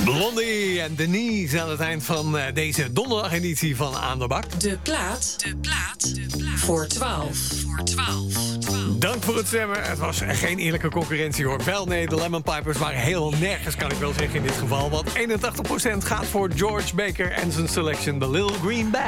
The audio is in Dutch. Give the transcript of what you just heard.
Blondie en Denise aan het eind van deze donderdageditie van Aan de Bak. De plaat voor 12. Dank voor het stemmen. Het was geen eerlijke concurrentie hoor. Wel nee, de Lemon Pipers waren heel nergens, kan ik wel zeggen in dit geval. Want 81% gaat voor George Baker en zijn selection The Little Green Bag.